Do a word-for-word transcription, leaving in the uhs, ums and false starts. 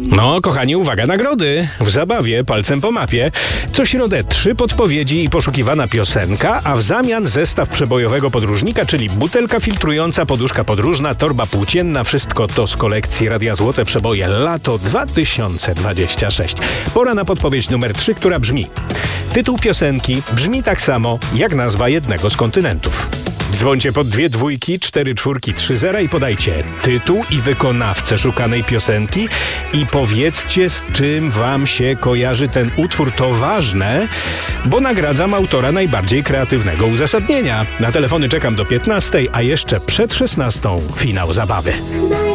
No, kochani, uwaga, nagrody. W zabawie palcem po mapie. Co środę trzy podpowiedzi i poszukiwana piosenka, a w zamian zestaw przebojowego podróżnika, czyli butelka filtrująca, poduszka podróżna, torba płócienna. Wszystko to z kolekcji Radia Złote Przeboje lato dwa tysiące dwadzieścia sześć. Pora na podpowiedź numer trzy, która brzmi: tytuł piosenki brzmi tak samo jak nazwa jednego z kontynentów. Dzwońcie pod dwie dwójki, cztery czwórki, trzy zera i podajcie tytuł i wykonawcę szukanej piosenki i powiedzcie, z czym wam się kojarzy ten utwór. To ważne, bo nagradzam autora najbardziej kreatywnego uzasadnienia. Na telefony czekam do piętnastej, a jeszcze przed szesnastą finał zabawy.